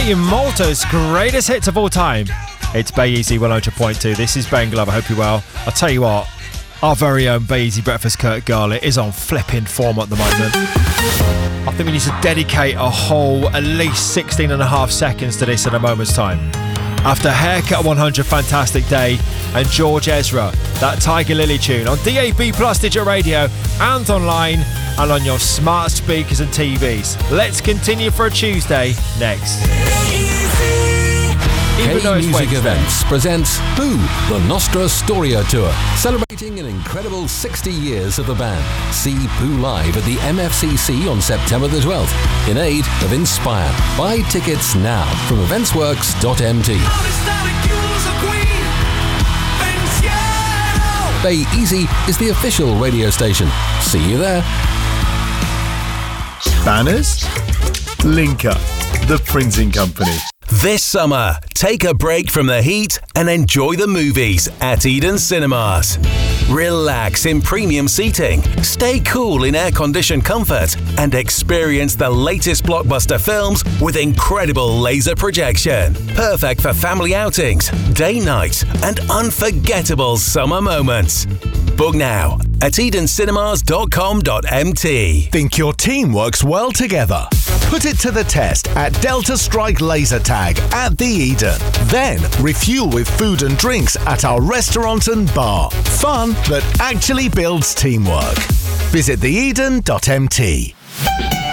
Malta's greatest hits of all time. It's Bay Easy 100.2. This is Ben Glover. Hope you're well. I'll tell you what, our very own Bay Easy Breakfast Kurt Garlett is on flipping form at the moment. I think we need to dedicate a whole at least 16 and a half seconds to this in a moment's time. After Haircut 100 Fantastic Day and George Ezra, that Tiger Lily tune on DAB Plus Digital Radio and online and on your smart speakers and TVs. Let's continue for a Tuesday next. K-Music Events presents Who? The Nostra Storia Tour, celebrating an incredible 60 years of the band. See Pooh live at the MFCC on September the 12th in aid of Inspire. Buy tickets now from eventsworks.mt. Bay Easy is the official radio station. See you there. Banners? Linka, the printing company. This summer, take a break from the heat and enjoy the movies at Eden Cinemas. Relax in premium seating, stay cool in air-conditioned comfort, and experience the latest blockbuster films with incredible laser projection. Perfect for family outings, day nights, and unforgettable summer moments. Book now at edencinemas.com.mt. Think your team works well together? Put it to the test at Delta Strike Laser Tag at the Eden. Then refuel with food and drinks at our restaurant and bar. Fun that actually builds teamwork. Visit theeden.mt.